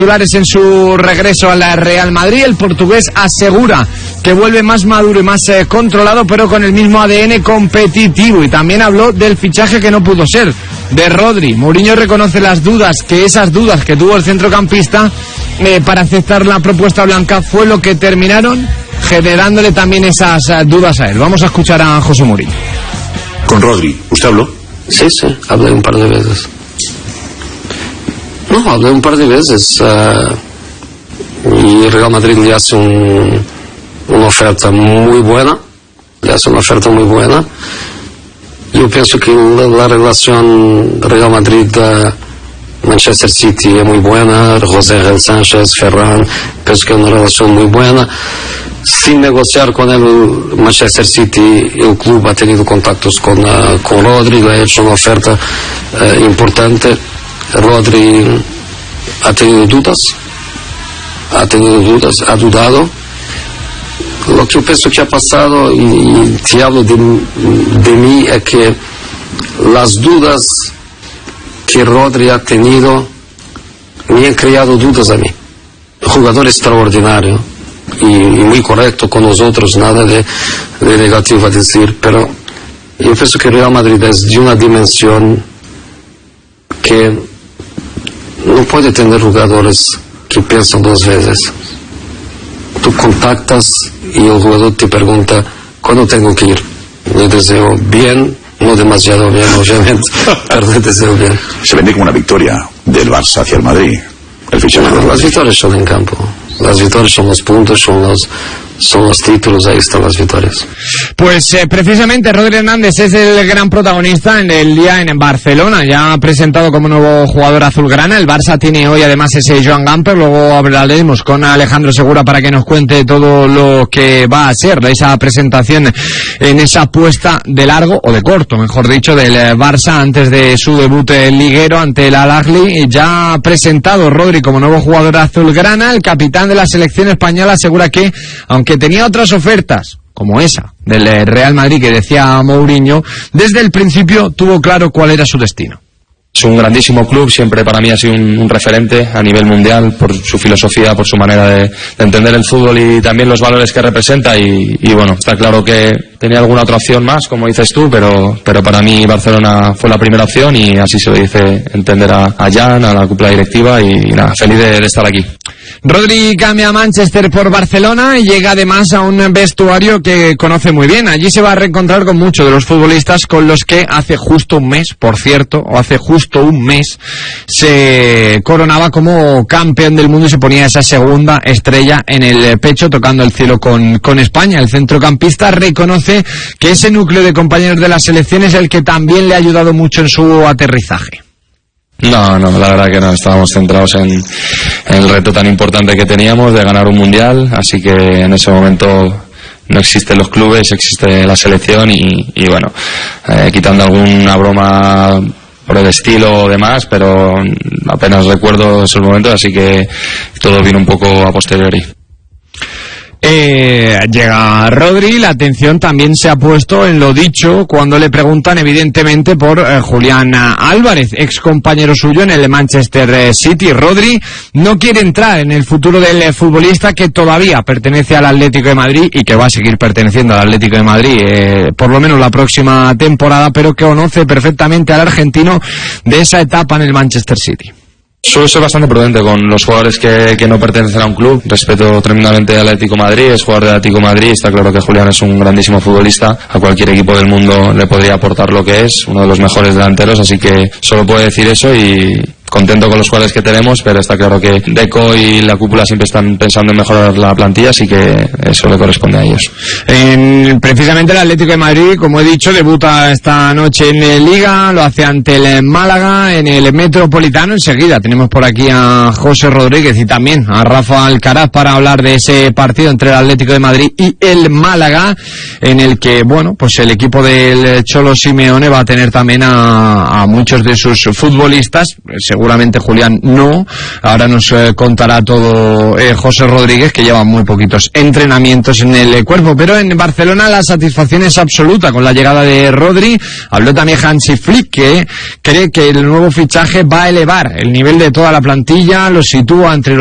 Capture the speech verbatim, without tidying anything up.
titulares en su regreso a la Real Madrid. El portugués asegura que vuelve más maduro y más eh, controlado, pero con el mismo A D N competitivo. Y también habló del fichaje que no pudo ser, de Rodri. Mourinho reconoce las dudas, que esas dudas que tuvo el centrocampista eh, para aceptar la propuesta blanca fue lo que terminaron generándole también esas eh, dudas a él. Vamos a escuchar a José Mourinho. Con Rodri, ¿usted habló? Sí, sí, hablé un par de veces. No, hablé un par de veces uh, y Real Madrid le hace un, una oferta muy buena, le hace una oferta muy buena. Yo pienso que la, la relación Real Madrid-Manchester uh, City es muy buena, José Real Sánchez, Ferran, pienso que es una relación muy buena. Sin negociar con el Manchester City, el club ha tenido contactos con, uh, con Rodri, le ha hecho una oferta uh, importante. Rodri ha tenido dudas, ha tenido dudas, ha dudado. Lo que yo pienso que ha pasado, y, y te hablo de, de mí, es que las dudas que Rodri ha tenido me han creado dudas a mí. Jugador extraordinario y, y muy correcto con nosotros, nada de, de negativo a decir, pero yo pienso que Real Madrid es de una dimensión que no puede tener jugadores que piensan dos veces. Tú contactas y el jugador te pregunta ¿cuándo tengo que ir? Le deseo bien, no demasiado bien, obviamente, pero le deseo bien. Se vende como una victoria del Barça hacia el Madrid. El fichaje. Bueno, las victorias son en campo. Las victorias son los puntos, son los, son los títulos, ahí están las victorias. Pues eh, precisamente Rodri Hernández es el gran protagonista en el día en Barcelona, ya presentado como nuevo jugador azulgrana. El Barça tiene hoy además ese Joan Gamper, luego hablaremos con Alejandro Segura para que nos cuente todo lo que va a ser esa presentación en esa puesta de largo, o de corto, mejor dicho, del Barça antes de su debut liguero ante el Al-Ahly. Ya presentado Rodri como nuevo jugador azulgrana, el capitán de la selección española asegura que, aunque tenía otras ofertas como esa del Real Madrid que decía Mourinho, desde el principio tuvo claro cuál era su destino. Es un grandísimo club, siempre para mí ha sido un, un referente a nivel mundial por su filosofía, por su manera de, de entender el fútbol y también los valores que representa y, y bueno, está claro que tenía alguna otra opción más, como dices tú, pero, pero para mí Barcelona fue la primera opción y así se lo dice entender a, a Jan, a la cúpula directiva y, y nada, feliz de, de estar aquí. Rodri cambia a Manchester por Barcelona y llega además a un vestuario que conoce muy bien. Allí se va a reencontrar con muchos de los futbolistas con los que hace justo un mes, por cierto, o hace justo un mes, se coronaba como campeón del mundo y se ponía esa segunda estrella en el pecho, tocando el cielo con, con España. El centrocampista reconoce que ese núcleo de compañeros de la selección es el que también le ha ayudado mucho en su aterrizaje. No, no, la verdad que no, estábamos centrados en, en el reto tan importante que teníamos de ganar un mundial, así que en ese momento no existen los clubes, existe la selección y, y bueno, eh, quitando alguna broma por el estilo o demás, pero apenas recuerdo esos momentos, así que todo vino un poco a posteriori. Eh, llega Rodri, la atención también se ha puesto en lo dicho cuando le preguntan evidentemente por eh, Julián Álvarez, ex compañero suyo en el Manchester City. Rodri no quiere entrar en el futuro del futbolista que todavía pertenece al Atlético de Madrid y que va a seguir perteneciendo al Atlético de Madrid eh, por lo menos la próxima temporada, pero que conoce perfectamente al argentino de esa etapa en el Manchester City. Suelo ser bastante prudente con los jugadores que, que no pertenecen a un club. Respeto tremendamente al Atlético de Madrid, es jugador del Atlético de Madrid. Está claro que Julián es un grandísimo futbolista. A cualquier equipo del mundo le podría aportar lo que es, uno de los mejores delanteros, así que solo puedo decir eso y contento con los jugadores que tenemos, pero está claro que Deco y la cúpula siempre están pensando en mejorar la plantilla, así que eso le corresponde a ellos. En, precisamente el Atlético de Madrid, como he dicho, debuta esta noche en Liga, lo hace ante el Málaga en el Metropolitano. Enseguida tenemos por aquí a José Rodríguez y también a Rafa Alcaraz para hablar de ese partido entre el Atlético de Madrid y el Málaga, en el que, bueno, pues el equipo del Cholo Simeone va a tener también a, a muchos de sus futbolistas, según seguramente Julián no. Ahora nos eh, contará todo eh, José Rodríguez, que lleva muy poquitos entrenamientos en el eh, cuerpo, pero en Barcelona la satisfacción es absoluta con la llegada de Rodri. Habló también Hansi Flick, que cree que el nuevo fichaje va a elevar el nivel de toda la plantilla, lo sitúa entre